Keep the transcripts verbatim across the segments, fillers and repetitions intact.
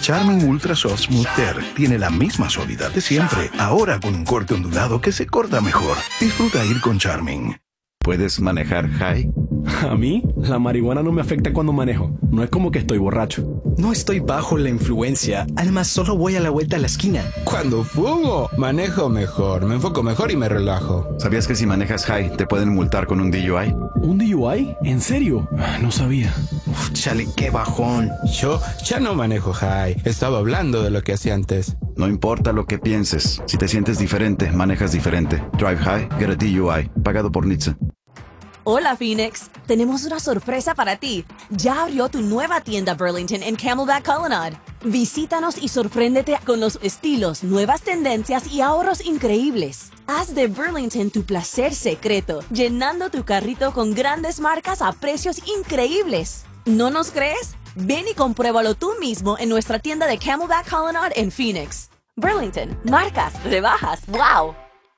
Charmin Ultra Soft Smooth Tear tiene la misma suavidad de siempre, ahora con un corte ondulado que se corta mejor. Disfruta ir con Charmin. ¿Puedes manejar high? A mí, la marihuana no me afecta cuando manejo. No es como que estoy borracho. No estoy bajo la influencia. Además, solo voy a la vuelta a la esquina. Cuando fumo, manejo mejor, me enfoco mejor y me relajo. ¿Sabías que si manejas high te pueden multar con un D U I? ¿Un D U I? ¿En serio? No sabía. Uf, chale, qué bajón. Yo ya no manejo high. Estaba hablando de lo que hacía antes. No importa lo que pienses. Si te sientes diferente, manejas diferente. Drive high, get a D U I. Pagado por N H T S A. Hola Phoenix, tenemos una sorpresa para ti. Ya abrió tu nueva tienda Burlington en Camelback Colonnade. Visítanos y sorpréndete con los estilos, nuevas tendencias y ahorros increíbles. Haz de Burlington tu placer secreto, llenando tu carrito con grandes marcas a precios increíbles. ¿No nos crees? Ven y compruébalo tú mismo en nuestra tienda de Camelback Colonnade en Phoenix. Burlington, marcas, rebajas, wow.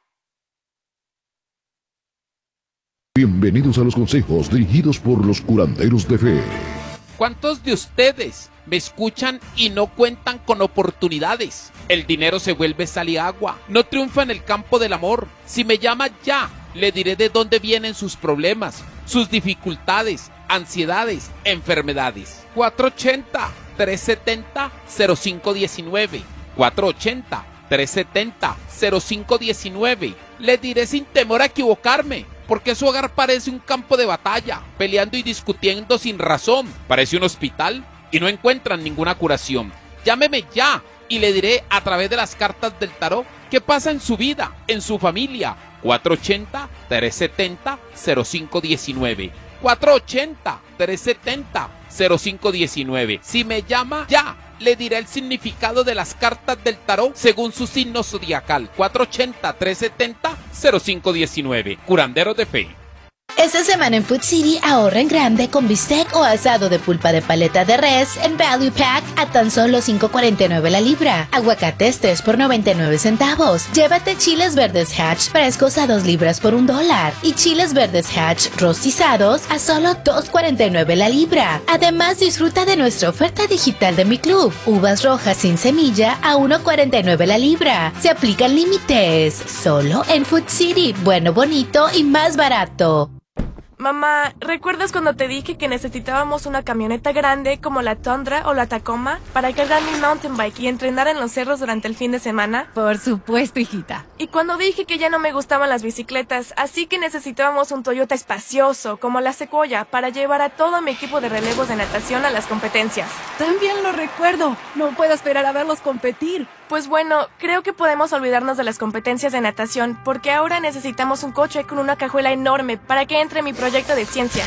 Bienvenidos a los consejos dirigidos por los curanderos de fe. ¿Cuántos de ustedes me escuchan y no cuentan con oportunidades? El dinero se vuelve sal y agua. No triunfa en el campo del amor. Si me llama ya, le diré de dónde vienen sus problemas, sus dificultades, ansiedades, enfermedades. cuatro ochenta, trescientos setenta, cero cinco diecinueve. cuatro ochenta, trescientos setenta, cero cinco diecinueve. Le diré sin temor a equivocarme, porque su hogar parece un campo de batalla, peleando y discutiendo sin razón. Parece un hospital y no encuentran ninguna curación. Llámeme ya y le diré a través de las cartas del tarot qué pasa en su vida, en su familia. cuatro ochenta, trescientos setenta, cero cinco diecinueve. cuatro ochenta, trescientos setenta, cero cinco diecinueve. Si me llama ya, le diré el significado de las cartas del tarot según su signo zodiacal. cuatro ochenta, trescientos setenta, cero cinco diecinueve. Curanderos de fe. Esta semana en Food City ahorra en grande con bistec o asado de pulpa de paleta de res en Value Pack a tan solo cinco cuarenta y nueve la libra. Aguacates tres por noventa y nueve centavos. Llévate chiles verdes Hatch frescos a dos libras por un dólar. Y chiles verdes Hatch rostizados a solo dos cuarenta y nueve la libra. Además, disfruta de nuestra oferta digital de mi club. Uvas rojas sin semilla a uno cuarenta y nueve la libra. Se aplican límites. Solo en Food City. Bueno, bonito y más barato. Mamá, ¿recuerdas cuando te dije que necesitábamos una camioneta grande como la Tundra o la Tacoma para cargar mi mountain bike y entrenar en los cerros durante el fin de semana? Por supuesto, hijita. Y cuando dije que ya no me gustaban las bicicletas, así que necesitábamos un Toyota espacioso como la Sequoia para llevar a todo mi equipo de relevos de natación a las competencias. También lo recuerdo. No puedo esperar a verlos competir. Pues bueno, creo que podemos olvidarnos de las competencias de natación porque ahora necesitamos un coche con una cajuela enorme para que entre mi proyecto de ciencia.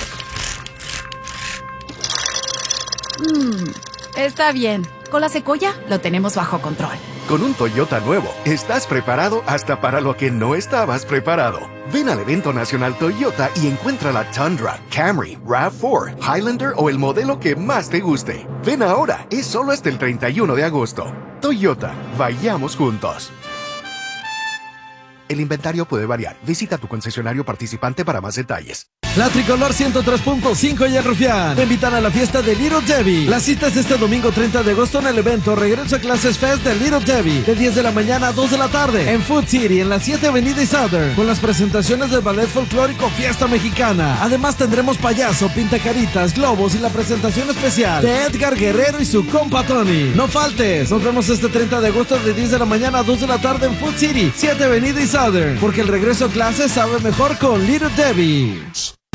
Mm, está bien. Con la Sequoia lo tenemos bajo control. Con un Toyota nuevo, estás preparado hasta para lo que no estabas preparado. Ven al evento nacional Toyota y encuentra la Tundra, Camry, RAV cuatro, Highlander o el modelo que más te guste. Ven ahora, es solo hasta el treinta y uno de agosto. Toyota, vayamos juntos. El inventario puede variar. Visita tu concesionario participante para más detalles. La Tricolor ciento tres punto cinco y el Rufián te invitan a la fiesta de Little Debbie. La cita es este domingo treinta de agosto en el evento Regreso a Clases Fest de Little Debbie, de diez de la mañana a dos de la tarde, en Food City, en la siete Avenida y Southern, con las presentaciones del ballet folclórico Fiesta Mexicana. Además tendremos payaso, pintacaritas, globos y la presentación especial de Edgar Guerrero y su compa Tony. No faltes, nos vemos este treinta de agosto de diez de la mañana a dos de la tarde en Food City, siete Avenida y Southern, porque el regreso a clases sabe mejor con Little Debbie.